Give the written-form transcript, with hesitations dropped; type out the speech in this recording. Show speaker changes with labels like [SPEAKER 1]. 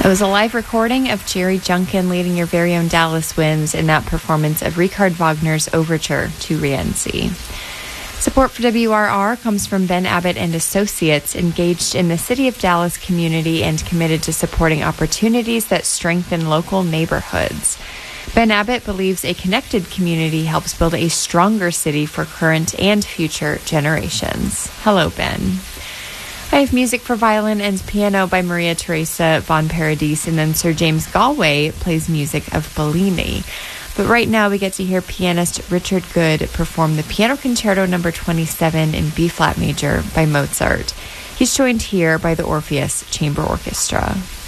[SPEAKER 1] It was a live recording of Jerry Junkin leading your very own Dallas Winds in that performance of Richard Wagner's Overture to Rienzi. Support for WRR comes from Ben Abbott and Associates, engaged in the City of Dallas community and committed to supporting opportunities that strengthen local neighborhoods. Ben Abbott believes a connected community helps build a stronger city for current and future generations. Hello, Ben. I have music for violin and piano by Maria Teresa von Paradis, and then Sir James Galway plays music of Bellini. But right now we get to hear pianist Richard Good perform the Piano Concerto No. 27 in B-flat major by Mozart. He's joined here by the Orpheus Chamber Orchestra.